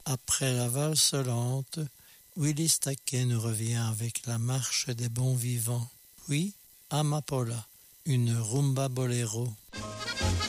Après la valse lente, Willis Taquet nous revient avec la marche des bons vivants. Puis, Amapola, une rumba boléro.